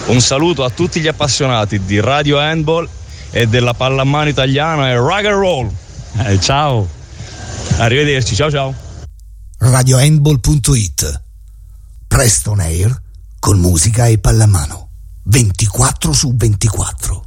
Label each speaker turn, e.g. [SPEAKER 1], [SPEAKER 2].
[SPEAKER 1] Un saluto a tutti gli appassionati di Radio Handball e della pallamano italiana e rock and roll. Ciao. Arrivederci, ciao ciao.
[SPEAKER 2] RadioHandball.it. Presto on air con musica e pallamano 24/24.